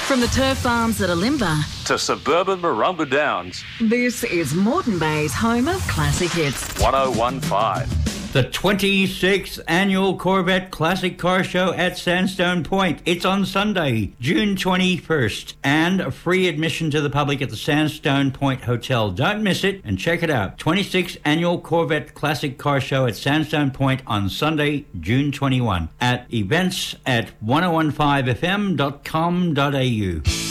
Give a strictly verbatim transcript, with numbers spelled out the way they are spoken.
From the turf farms at Alimba to suburban Marumba Downs, this is Moreton Bay's home of classic hits. one oh one point five. The twenty-sixth Annual Corvette Classic Car Show at Sandstone Point. It's on Sunday, June twenty-first, and free admission to the public at the Sandstone Point Hotel. Don't miss it and check it out. twenty-sixth Annual Corvette Classic Car Show at Sandstone Point on Sunday, June twenty-first, at events at ten fifteen f m dot com dot a u.